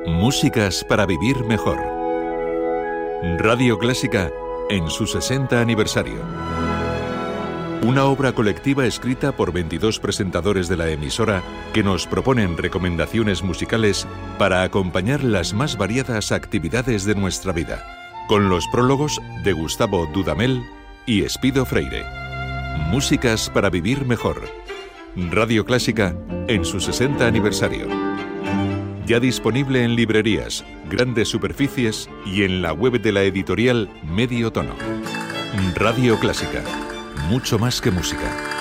Músicas para vivir mejor. Radio Clásica en su 60 aniversario. Una obra colectiva escrita por 22 presentadores de la emisora que nos proponen recomendaciones musicales para acompañar las más variadas actividades de nuestra vida, con los prólogos de Gustavo Dudamel y Espido Freire. Músicas para vivir mejor. Radio Clásica en su 60 aniversario. Ya disponible en librerías, grandes superficies y en la web de la editorial Medio Tono. Radio Clásica. Mucho más que música.